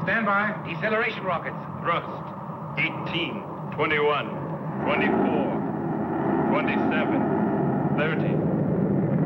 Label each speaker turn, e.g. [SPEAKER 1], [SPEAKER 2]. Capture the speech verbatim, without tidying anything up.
[SPEAKER 1] Stand by. Deceleration rockets.
[SPEAKER 2] Thrust. eighteen, twenty-one, twenty-four, twenty-seven, thirty.